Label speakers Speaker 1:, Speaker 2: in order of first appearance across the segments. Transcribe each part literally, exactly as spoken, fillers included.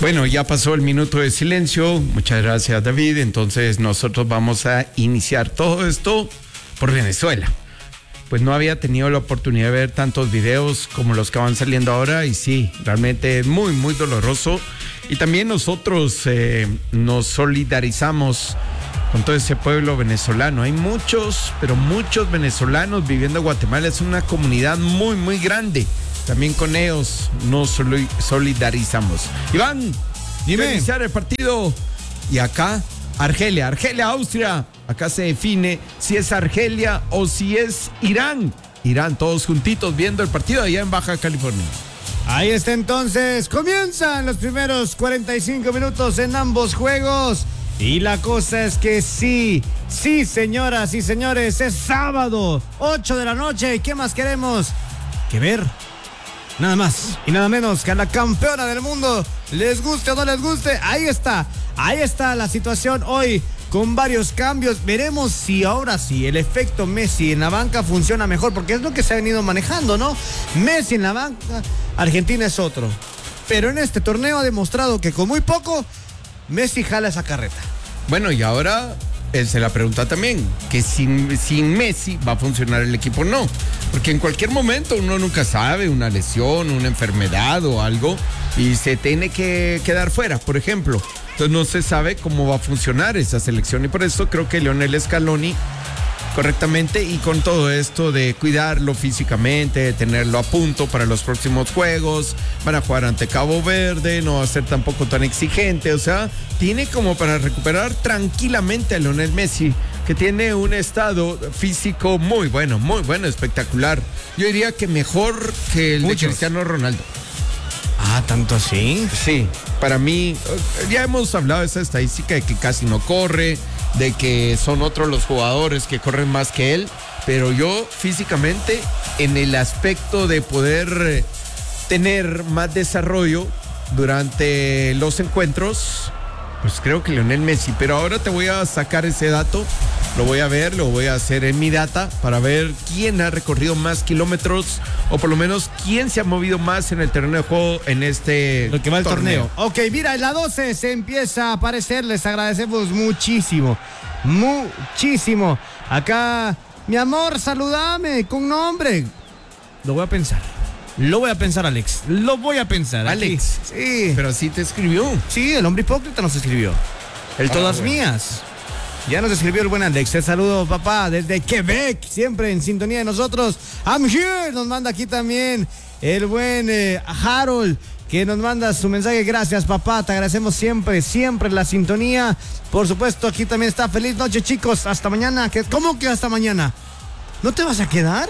Speaker 1: Bueno, ya pasó el minuto de silencio. Muchas gracias, David. Entonces nosotros vamos a iniciar todo esto por Venezuela. Pues no había tenido la oportunidad de ver tantos videos como los que van saliendo ahora y sí, realmente es muy, muy doloroso. Y también nosotros eh, nos solidarizamos con todo ese pueblo venezolano. Hay muchos, pero muchos venezolanos viviendo en Guatemala. Es una comunidad muy, muy grande. También con ellos nos solidarizamos. Iván, dime. Iniciar el partido. Y acá, Argelia, Argelia, Austria. Acá se define si es Argelia o si es Irán. Irán, todos juntitos viendo el partido allá en Baja California.
Speaker 2: Ahí está entonces. Comienzan los primeros cuarenta y cinco minutos en ambos juegos. Y la cosa es que sí, sí, señoras y señores, es sábado, ocho de la noche. ¿Y qué más queremos que ver? Nada más y nada menos que a la campeona del mundo. Les guste o no les guste, ahí está, ahí está la situación hoy con varios cambios. Veremos si ahora sí el efecto Messi en la banca funciona mejor, porque es lo que se ha venido manejando, ¿no? Messi en la banca, Argentina es otro. Pero en este torneo ha demostrado que con muy poco Messi jala esa carreta.
Speaker 1: Bueno, y ahora él se la pregunta también, que sin, sin Messi va a funcionar el equipo o no. Porque en cualquier momento uno nunca sabe, una lesión, una enfermedad o algo, y se tiene que quedar fuera, por ejemplo. Entonces no se sabe cómo va a funcionar esa selección y por eso creo que Lionel Scaloni correctamente y con todo esto de cuidarlo físicamente, de tenerlo a punto para los próximos juegos, van a jugar ante Cabo Verde, no va a ser tampoco tan exigente, o sea, tiene como para recuperar tranquilamente a Lionel Messi, que tiene un estado físico muy bueno, muy bueno, espectacular. Yo diría que mejor que el Muchos. de Cristiano Ronaldo.
Speaker 2: Ah, ¿tanto así?
Speaker 1: Sí, para mí, ya hemos hablado de esa estadística de que casi no corre, de que son otros los jugadores que corren más que él, pero yo físicamente, en el aspecto de poder tener más desarrollo durante los encuentros, pues creo que Lionel Messi. Pero ahora te voy a sacar ese dato, lo voy a ver, lo voy a hacer en mi data para ver quién ha recorrido más kilómetros o por lo menos quién se ha movido más en el terreno de juego en este
Speaker 2: lo que va el torneo.
Speaker 1: torneo.
Speaker 2: Ok, mira, en la doce se empieza a aparecer, les agradecemos muchísimo, muchísimo. Acá, mi amor, saludame con nombre. Lo voy a pensar. Lo voy a pensar, Alex. Lo voy a pensar.
Speaker 1: Alex.
Speaker 2: Aquí. Sí.
Speaker 1: Pero sí te escribió.
Speaker 2: Sí, el hombre hipócrita nos escribió. El ah, todas bueno. mías. Ya nos escribió el buen Alex. Te saludo, papá, desde Quebec. Siempre en sintonía de nosotros. I'm here. Nos manda aquí también el buen eh, Harold, que nos manda su mensaje. Gracias, papá. Te agradecemos siempre, siempre la sintonía. Por supuesto, aquí también está. Feliz noche, chicos. Hasta mañana. ¿Cómo que hasta mañana? ¿No te vas a quedar?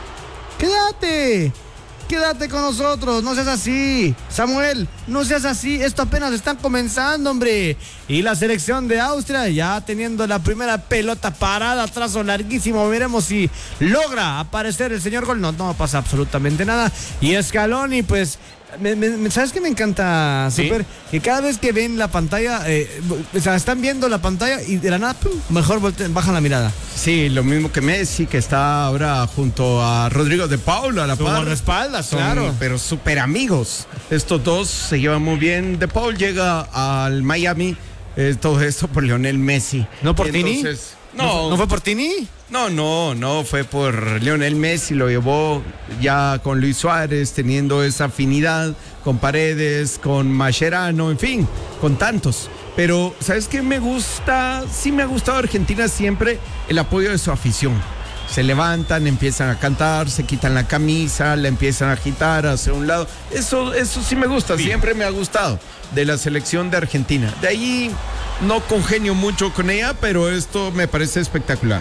Speaker 2: Quédate. Quédate con nosotros, no seas así. Samuel, no seas así. Esto apenas están comenzando, hombre. Y la selección de Austria ya teniendo la primera pelota parada, trazo larguísimo. Veremos si logra aparecer el señor gol. No, no pasa absolutamente nada. Y Scaloni, pues, me, me, ¿sabes qué me encanta, Super? ¿Sí? Que cada vez que ven la pantalla, eh, o sea, están viendo la pantalla y de la nada, pum, mejor voltean, bajan la mirada.
Speaker 1: Sí, lo mismo que Messi, que está ahora junto a Rodrigo de Paul a la par.
Speaker 2: Como espaldas, claro.
Speaker 1: Pero súper amigos. Estos dos se llevan muy bien. De Paul llega al Miami, eh, todo esto por Lionel Messi.
Speaker 2: ¿No por Tini?
Speaker 1: No,
Speaker 2: ¿No fue por Tini?
Speaker 1: No, no, no, fue por Lionel Messi, lo llevó ya con Luis Suárez, teniendo esa afinidad con Paredes, con Mascherano, en fin, con tantos. Pero, ¿sabes qué me gusta? Sí me ha gustado Argentina siempre el apoyo de su afición. Se levantan, empiezan a cantar, se quitan la camisa, la empiezan a agitar hacia un lado. Eso, eso sí me gusta, sí. Siempre me ha gustado de la selección de Argentina. De ahí no congenio mucho con ella, pero esto me parece espectacular.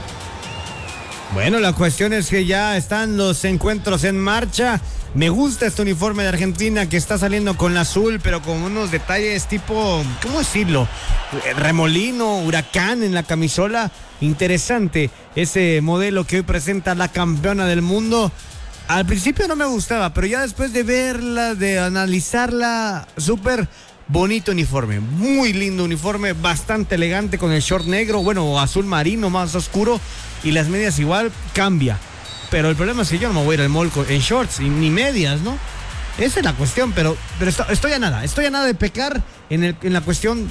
Speaker 2: Bueno, la cuestión es que ya están los encuentros en marcha. Me gusta este uniforme de Argentina que está saliendo con la azul, pero con unos detalles tipo, ¿cómo decirlo? Remolino, huracán en la camisola. Interesante ese modelo que hoy presenta la campeona del mundo. Al principio no me gustaba, pero ya después de verla, de analizarla, súper bonito uniforme. Muy lindo uniforme, bastante elegante con el short negro, bueno, azul marino más oscuro. Y las medias igual, cambia. Pero el problema es que yo no me voy a ir al mall en shorts y ni medias, ¿no? Esa es la cuestión, pero, pero esto- estoy a nada. Estoy a nada de pecar en, el, en la cuestión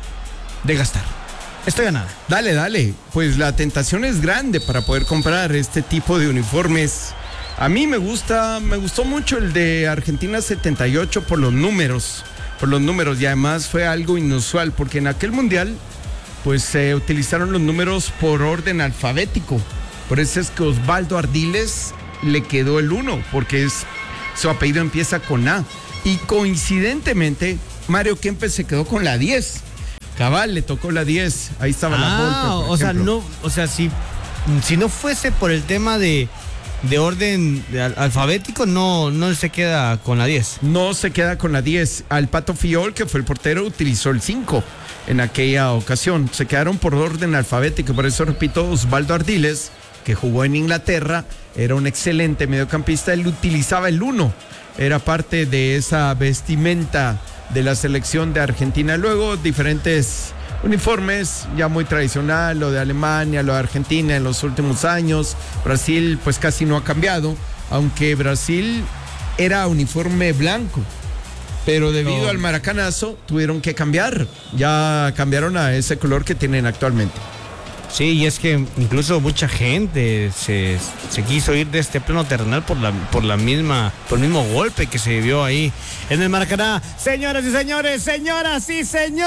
Speaker 2: de gastar. Estoy a nada.
Speaker 1: Dale, dale. Pues la tentación es grande para poder comprar este tipo de uniformes. A mí me gusta, me gustó mucho el de Argentina setenta y ocho por los números, por los números y además fue algo inusual porque en aquel mundial pues se utilizaron los números por orden alfabético. Por eso es que Osvaldo Ardiles le quedó el uno porque es, su apellido empieza con A y coincidentemente Mario Kempes se quedó con la diez. Cabal, le tocó la diez. Ahí estaba la Volpe,
Speaker 2: Ah,
Speaker 1: por
Speaker 2: o sea,
Speaker 1: ejemplo.
Speaker 2: no, o sea, si, si no fuese por el tema de, de orden de al- alfabético, no, no se queda con la diez.
Speaker 1: No se queda con la diez. Al Pato Fiol, que fue el portero, utilizó el cinco en aquella ocasión. Se quedaron por orden alfabético. Por eso repito, Osvaldo Ardiles, que jugó en Inglaterra, era un excelente mediocampista. Él utilizaba el uno. Era parte de esa vestimenta de la selección de Argentina. Luego diferentes uniformes, ya muy tradicional, lo de Alemania, lo de Argentina en los últimos años. Brasil pues casi no ha cambiado, aunque Brasil era uniforme blanco, pero debido
Speaker 2: No.
Speaker 1: al maracanazo tuvieron que cambiar. Ya cambiaron a ese color que tienen actualmente.
Speaker 2: Sí, y es que incluso mucha gente se, se quiso ir de este plano terrenal por la, por la misma, por el mismo golpe que se vio ahí en el Maracaná. Señoras y señores, señoras y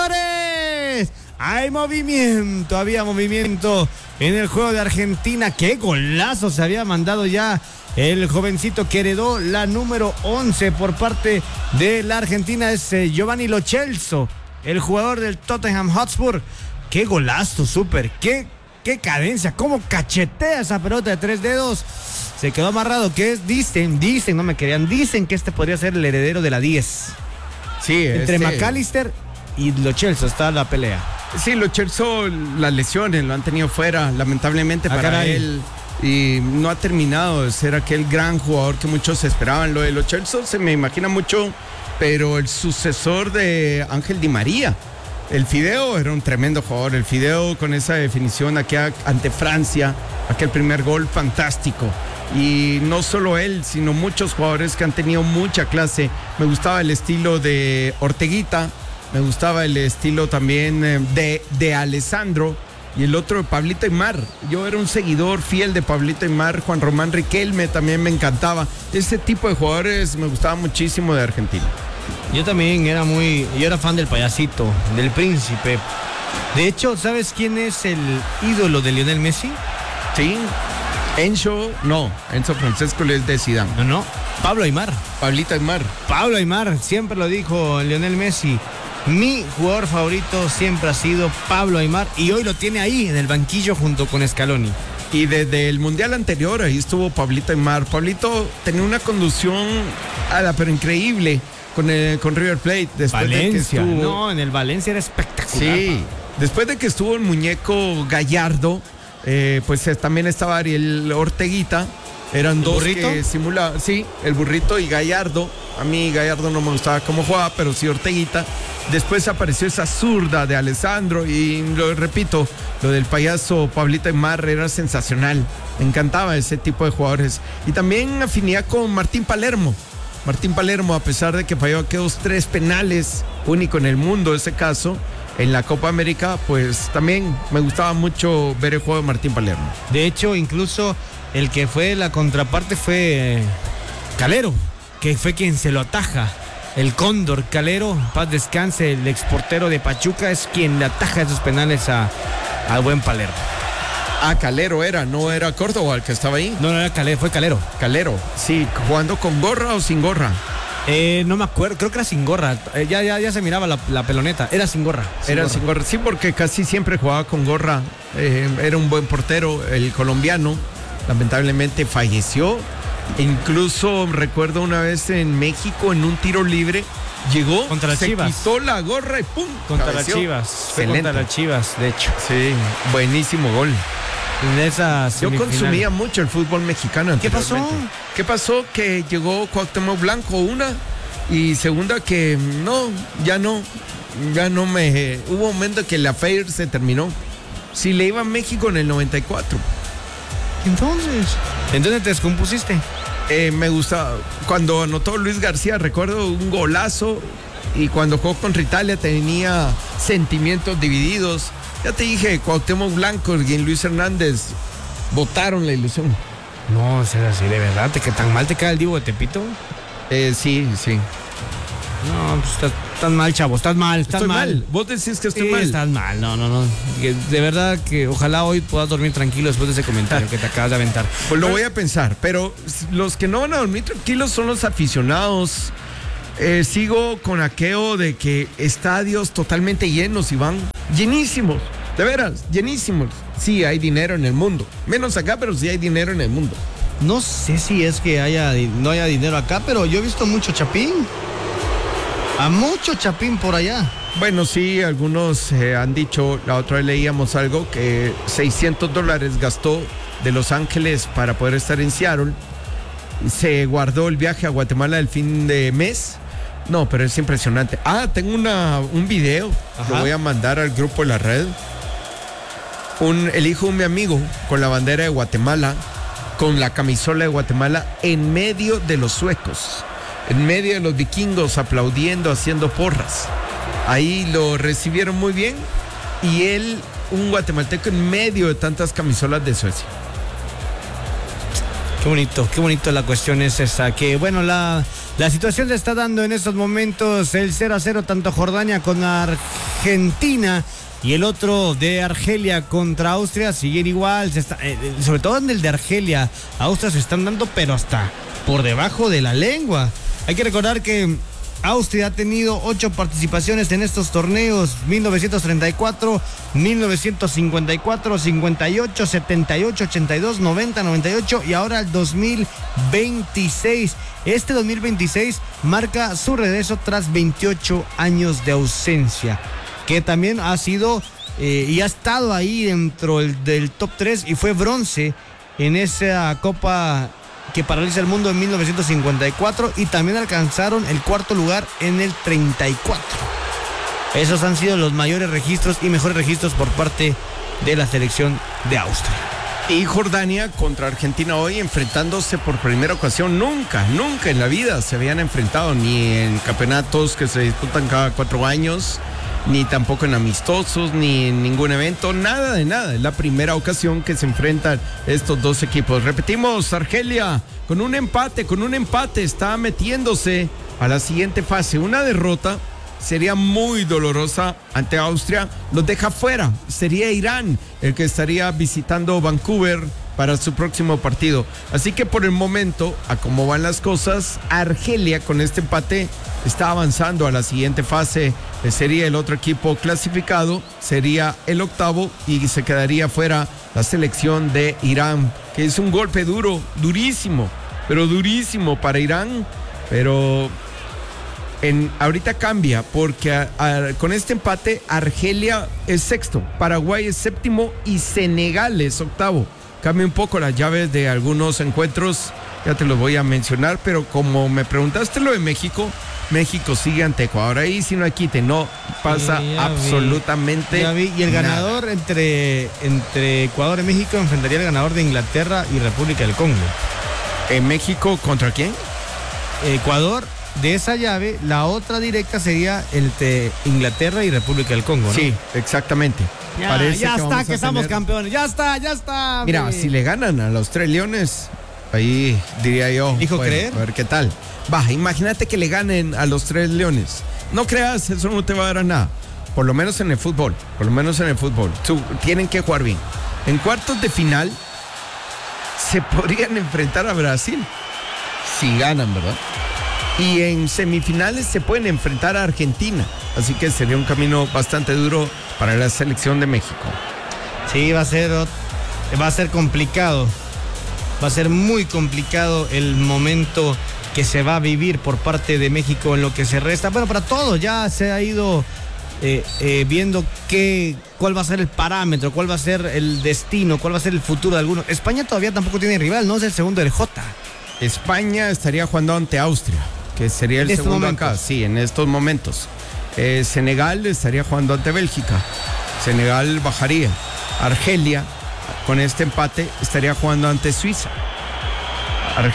Speaker 2: señores, hay movimiento, había movimiento en el juego de Argentina. Qué golazo se había mandado ya el jovencito que heredó la número once por parte de la Argentina, es eh, Giovanni Lo Celso, el jugador del Tottenham Hotspur. Qué golazo, súper, qué, qué cadencia, cómo cachetea esa pelota de tres dedos. Se quedó amarrado, que es, dicen, dicen, no me querían, dicen que este podría ser el heredero de la diez.
Speaker 1: Sí,
Speaker 2: Entre
Speaker 1: este-
Speaker 2: McAllister y Lo Celso está la pelea.
Speaker 1: Sí, Lo Celso, las lesiones lo han tenido fuera, lamentablemente
Speaker 2: Ah,
Speaker 1: para
Speaker 2: caray.
Speaker 1: él. Y no ha terminado de ser aquel gran jugador que muchos esperaban. Lo de Lo Celso se me imagina mucho, pero el sucesor de Ángel Di María. El Fideo era un tremendo jugador. El Fideo con esa definición aquí a- ante Francia, aquel primer gol fantástico. Y no solo él, sino muchos jugadores que han tenido mucha clase. Me gustaba el estilo de Orteguita, me gustaba el estilo también eh, de, de Alessandro y el otro de Pablito Aimar. Yo era un seguidor fiel de Pablito Aimar. Juan Román Riquelme también me encantaba. Ese tipo de jugadores me gustaba muchísimo de Argentina.
Speaker 2: Yo también era muy, yo era fan del payasito, del príncipe. De hecho, ¿sabes quién es el ídolo de Lionel Messi?
Speaker 1: Sí, Enzo, no, Enzo Francesco es de Zidane.
Speaker 2: No, no, Pablo Aimar.
Speaker 1: Pablito Aimar.
Speaker 2: Pablo Aimar, siempre lo dijo Lionel Messi. Mi jugador favorito siempre ha sido Pablo Aimar y hoy lo tiene ahí en el banquillo junto con Scaloni.
Speaker 1: Y desde el mundial anterior ahí estuvo Pablito Aimar. Pablito tenía una conducción a la pero increíble con, el, con River Plate. Después de que
Speaker 2: Valencia,
Speaker 1: estuvo,
Speaker 2: no, en el Valencia era espectacular.
Speaker 1: sí, después de que estuvo el muñeco Gallardo, eh, pues eh, también estaba Ariel Orteguita. Eran
Speaker 2: ¿El
Speaker 1: dos
Speaker 2: burrito?
Speaker 1: que simulaban, sí, el burrito y Gallardo. A mí Gallardo no me gustaba cómo jugaba, pero sí Orteguita. Después apareció esa zurda de Alessandro y lo repito, lo del payaso Pablito Aimar era sensacional. Me encantaba ese tipo de jugadores. Y también afinidad con Martín Palermo. Martín Palermo, a pesar de que falló aquellos tres penales, único en el mundo ese caso, en la Copa América, pues también me gustaba mucho ver el juego de Martín Palermo.
Speaker 2: De hecho, incluso el que fue la contraparte fue eh, Calero, que fue quien se lo ataja. El Cóndor Calero, paz descanse, el exportero de Pachuca, es quien le ataja esos penales a, al buen Palermo.
Speaker 1: Ah, Calero era, no era Córdoba el que estaba ahí.
Speaker 2: No, no era Calero, fue Calero.
Speaker 1: Calero, sí, jugando con gorra o sin gorra.
Speaker 2: Eh, no me acuerdo, creo que era sin gorra. Eh, ya, ya, ya se miraba la, la peloneta. Era sin gorra. sin
Speaker 1: Era
Speaker 2: gorra.
Speaker 1: sin gorra, sí, porque casi siempre jugaba con gorra. Eh, era un buen portero, el colombiano. Lamentablemente falleció. Incluso recuerdo una vez en México, en un tiro libre, llegó,
Speaker 2: Contra las
Speaker 1: se
Speaker 2: Chivas.
Speaker 1: quitó la gorra y ¡pum!
Speaker 2: Contra
Speaker 1: cabeció.
Speaker 2: las Chivas. Fue
Speaker 1: Excelente.
Speaker 2: contra las Chivas, de hecho.
Speaker 1: Sí, buenísimo gol.
Speaker 2: En esa
Speaker 1: Yo
Speaker 2: semifinal.
Speaker 1: consumía mucho el fútbol mexicano.
Speaker 2: ¿Qué pasó?
Speaker 1: anteriormente. ¿Qué pasó? Que llegó Cuauhtémoc Blanco, una, y segunda que no, ya no, ya no me... Hubo un momento que la Fair se terminó. Si le iba a México en el noventa y cuatro.
Speaker 2: Entonces. Entonces te descompusiste.
Speaker 1: Eh, me gusta, cuando anotó Luis García, recuerdo un golazo, y cuando jugó contra Italia tenía sentimientos divididos. Ya te dije, Cuauhtémoc Blanco y Luis Hernández botaron la ilusión.
Speaker 2: No, será así, de verdad, ¿te, que tan mal te cae el Divo de Tepito?
Speaker 1: Eh, sí, sí.
Speaker 2: No, pues estás, estás mal, chavo, estás mal, estás
Speaker 1: Estoy
Speaker 2: mal.
Speaker 1: mal. Vos decís que estoy
Speaker 2: Sí,
Speaker 1: mal.
Speaker 2: estás mal, no, no, no. Que de verdad que ojalá hoy puedas dormir tranquilo después de ese comentario que te acabas de aventar.
Speaker 1: Pues lo voy a pensar, pero los que no van a dormir tranquilos son los aficionados. Eh, sigo con aquello de que estadios totalmente llenos, Iván, llenísimos, de veras, llenísimos. Sí, hay dinero en el mundo, menos acá, pero sí hay dinero en el mundo.
Speaker 2: No sé si es que haya, no haya dinero acá, pero yo he visto mucho chapín. A mucho chapín por allá.
Speaker 1: Bueno, sí, algunos eh, han dicho, la otra vez leíamos algo, que seiscientos dólares gastó de Los Ángeles para poder estar en Seattle. Se guardó el viaje a Guatemala el fin de mes. No, pero es impresionante. Ah, tengo una, un video,
Speaker 2: Ajá.
Speaker 1: Lo voy a mandar al grupo de la red. Un, el hijo de mi amigo con la bandera de Guatemala, con la camisola de Guatemala en medio de los suecos, en medio de los vikingos aplaudiendo, haciendo porras. Ahí lo recibieron muy bien y él, un guatemalteco en medio de tantas camisolas de Suecia.
Speaker 2: Qué bonito, qué bonito la cuestión es esa, que bueno, la, la situación se está dando en estos momentos, el cero a cero, tanto Jordania con Argentina y el otro de Argelia contra Austria, siguen igual, se está, eh, sobre todo en el de Argelia, Austria se están dando pero hasta por debajo de la lengua. Hay que recordar que Austria ha tenido ocho participaciones en estos torneos, mil novecientos treinta y cuatro, mil novecientos cincuenta y cuatro, cincuenta y ocho, setenta y ocho, ochenta y dos, noventa, noventa y ocho y ahora el dos mil veintiséis. Este dos mil veintiséis marca su regreso tras veintiocho años de ausencia, que también ha sido eh, y ha estado ahí dentro del, del top tres y fue bronce en esa Copa que paraliza el mundo en mil novecientos cincuenta y cuatro y también alcanzaron el cuarto lugar en el treinta y cuatro. Esos han sido los mayores registros y mejores registros por parte de la selección de Austria.
Speaker 1: Y Jordania contra Argentina hoy enfrentándose por primera ocasión. Nunca, nunca en la vida se habían enfrentado, ni en campeonatos que se disputan cada cuatro años, ni tampoco en amistosos, ni en ningún evento, nada de nada. Es la primera ocasión que se enfrentan estos dos equipos. Repetimos, Argelia con un empate, con un empate está metiéndose a la siguiente fase. Una derrota sería muy dolorosa ante Austria, los deja fuera. Sería Irán el que estaría visitando Vancouver para su próximo partido. Así que por el momento, a cómo van las cosas, Argelia con este empate está avanzando a la siguiente fase. Sería el otro equipo clasificado, sería el octavo y se quedaría fuera la selección de Irán, que es un golpe duro, durísimo, pero durísimo para Irán. Pero en, ahorita cambia porque a, a, con este empate Argelia es sexto, Paraguay es séptimo y Senegal es octavo. Cambia un poco las llaves de algunos encuentros, ya te los voy a mencionar, pero como me preguntaste lo de México, México sigue ante Ecuador. Ahí si no hay quite, no pasa
Speaker 2: sí,
Speaker 1: absolutamente
Speaker 2: vi, ya vi. Y el
Speaker 1: nada.
Speaker 2: ganador entre, entre Ecuador y México enfrentaría al ganador de Inglaterra y República del Congo.
Speaker 1: ¿En México contra quién?
Speaker 2: Ecuador, de esa llave, la otra directa sería entre Inglaterra y República del Congo, ¿no?
Speaker 1: Sí, exactamente.
Speaker 2: Ya,
Speaker 1: Parece
Speaker 2: ya
Speaker 1: que
Speaker 2: está,
Speaker 1: vamos
Speaker 2: que
Speaker 1: a
Speaker 2: estamos
Speaker 1: tener...
Speaker 2: campeones. Ya está, ya está.
Speaker 1: Mira,
Speaker 2: hombre.
Speaker 1: si le ganan a los tres Leones, ahí diría yo.
Speaker 2: ¿Dijo
Speaker 1: bueno,
Speaker 2: creer?
Speaker 1: A ver qué tal. Va, imagínate que le ganen a los tres Leones. No creas, eso no te va a dar a nada. Por lo menos en el fútbol. Por lo menos en el fútbol. Tú, tienen que jugar bien. En cuartos de final se podrían enfrentar a Brasil. Si ganan, ¿verdad? Y en semifinales se pueden enfrentar a Argentina. Así que sería un camino bastante duro para la selección de México.
Speaker 2: Sí, va a ser, va a ser complicado. Va a ser muy complicado el momento que se va a vivir por parte de México en lo que se resta. Bueno, para todos ya se ha ido eh, eh, viendo qué, cuál va a ser el parámetro, cuál va a ser el destino, cuál va a ser el futuro de algunos. España todavía tampoco tiene rival, no es el segundo del J.
Speaker 1: España estaría jugando ante Austria, que sería el
Speaker 2: en estos
Speaker 1: segundo
Speaker 2: momentos.
Speaker 1: acá, sí, en estos momentos. Eh, Senegal estaría jugando ante Bélgica. Senegal bajaría. Argelia, con este empate, estaría jugando ante Suiza. Argelia.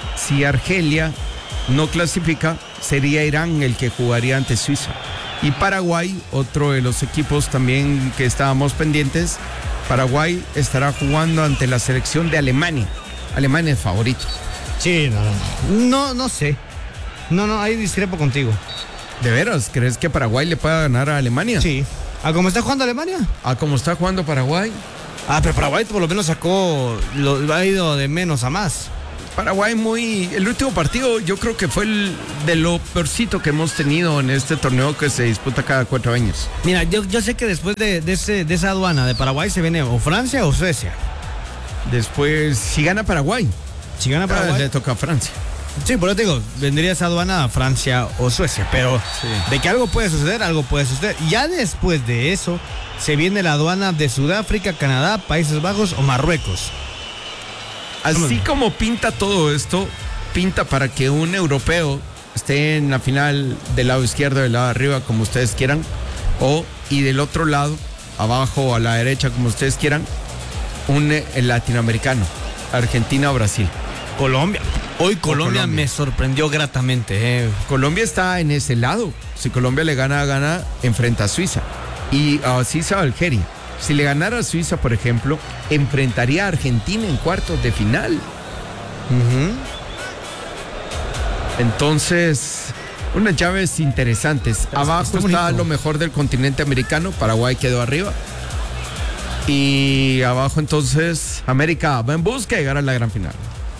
Speaker 1: si Argelia no clasifica, sería Irán el que jugaría ante Suiza. Y Paraguay, otro de los equipos también que estábamos pendientes, Paraguay estará jugando ante la selección de Alemania. Alemania es favorito.
Speaker 2: Sí, no, no, no, no sé. No, no, ahí discrepo contigo.
Speaker 1: ¿De veras? ¿Crees que Paraguay le pueda ganar a Alemania?
Speaker 2: Sí. ¿A cómo está jugando Alemania?
Speaker 1: ¿A cómo está jugando Paraguay?
Speaker 2: Ah, pero Paraguay por lo menos sacó, lo, ha ido de menos a más.
Speaker 1: Paraguay muy... El último partido yo creo que fue el de lo peorcito que hemos tenido en este torneo que se disputa cada cuatro años.
Speaker 2: Mira, yo, yo sé que después de, de, ese, de esa aduana de Paraguay se viene o Francia o Suecia.
Speaker 1: Después, si gana Paraguay,
Speaker 2: si gana Paraguay,
Speaker 1: ah, le toca a Francia.
Speaker 2: Sí, por eso te digo, vendría esa aduana a Francia o Suecia, pero sí, de que algo puede suceder, algo puede suceder. Ya después de eso, se viene la aduana de Sudáfrica, Canadá, Países Bajos o Marruecos.
Speaker 1: Así como pinta todo esto, pinta para que un europeo esté en la final del lado izquierdo, del lado de arriba, como ustedes quieran, o y del otro lado, abajo o a la derecha, como ustedes quieran, un el latinoamericano, Argentina o Brasil.
Speaker 2: Colombia. Hoy Colombia, Colombia me sorprendió gratamente. Eh.
Speaker 1: Colombia está en ese lado. Si Colombia le gana, gana, enfrenta a Suiza. Y a Suiza o Algeria. Si le ganara a Suiza, por ejemplo, enfrentaría a Argentina en cuartos de final.
Speaker 2: Uh-huh.
Speaker 1: Entonces, unas llaves interesantes. Está, Abajo está, está lo mejor del continente americano. Paraguay quedó arriba. Y abajo entonces, América va en busca de llegar a la gran final.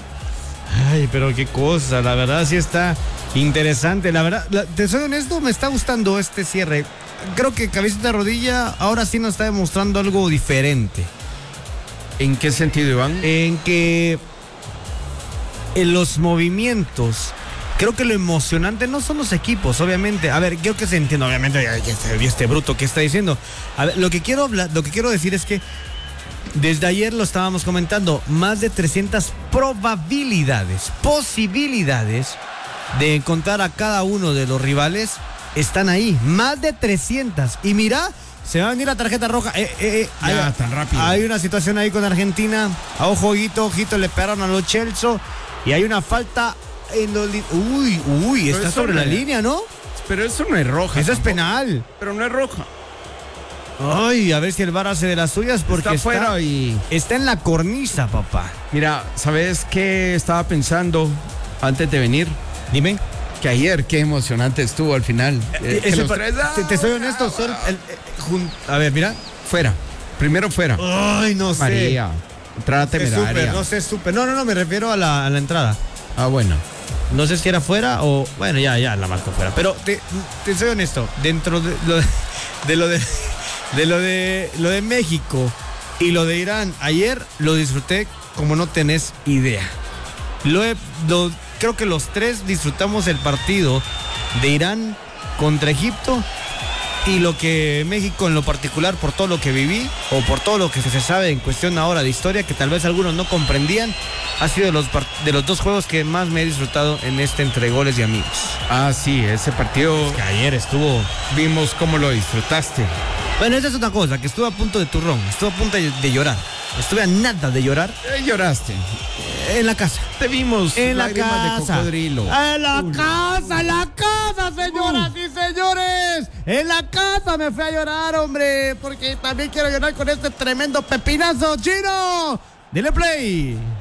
Speaker 2: Ay, pero qué cosa, la verdad sí está interesante. La verdad, la, te soy honesto, me está gustando este cierre. Creo que Cabecita de Rodilla ahora sí nos está demostrando algo diferente.
Speaker 1: ¿En qué sentido, Iván?
Speaker 2: En que en los movimientos, creo que lo emocionante no son los equipos, obviamente. A ver, creo que se entiende, obviamente, este, este bruto que está diciendo. A ver, lo que quiero hablar, lo que quiero decir es que desde ayer lo estábamos comentando, más de trescientas probabilidades, posibilidades de encontrar a cada uno de los rivales están ahí, más de trescientas. Y mira, se va a venir la tarjeta roja. Eh, eh, eh,
Speaker 1: ya,
Speaker 2: hay,
Speaker 1: tan rápido.
Speaker 2: Hay una situación ahí con Argentina. A ojo, ojito, ojito, le pegaron a los Chelsea. Y hay una falta en los... Uy, uy, está sobre la línea, ¿no?
Speaker 1: Pero eso no es roja.
Speaker 2: Eso es penal.
Speaker 1: Pero no es roja.
Speaker 2: Ay, a ver si el V A R hace de las suyas porque
Speaker 1: está afuera
Speaker 2: está,
Speaker 1: y...
Speaker 2: está en la cornisa, papá.
Speaker 1: Mira, ¿sabes qué estaba pensando antes de venir?
Speaker 2: Dime.
Speaker 1: Que ayer, qué emocionante estuvo al final.
Speaker 2: Eh, eh, los tres, te, te soy honesto, son el, el, jun, a ver, mira.
Speaker 1: Fuera. Primero fuera.
Speaker 2: Ay, no sé.
Speaker 1: María. Entrada temeraria.
Speaker 2: No sé, súper. No, no, no, me refiero a la, a la entrada.
Speaker 1: Ah, bueno.
Speaker 2: No sé si era fuera o... Bueno, ya, ya la marco fuera. Pero te, te soy honesto. Dentro de lo de, de lo de... De lo de lo de México y lo de Irán, ayer lo disfruté como no tenés idea. Lo, he, lo creo que los tres disfrutamos el partido de Irán contra Egipto y lo que México en lo particular por todo lo que viví o por todo lo que se sabe en cuestión ahora de historia que tal vez algunos no comprendían, ha sido de los, de los dos juegos que más me he disfrutado en este entre goles y amigos.
Speaker 1: Ah, sí, ese partido
Speaker 2: es que ayer estuvo...
Speaker 1: Vimos cómo lo disfrutaste.
Speaker 2: Bueno, esa es otra cosa, que estuve a punto de turrón, estuve a punto de, de llorar. Estuve a nada de llorar.
Speaker 1: Eh, lloraste.
Speaker 2: En la casa.
Speaker 1: Te vimos
Speaker 2: en la casa.
Speaker 1: De cocodrilo.
Speaker 2: En la Uy. casa, en la casa, señoras uh. y señores. En la casa me fui a llorar, hombre, porque también quiero llorar con este tremendo pepinazo chino. Dile play.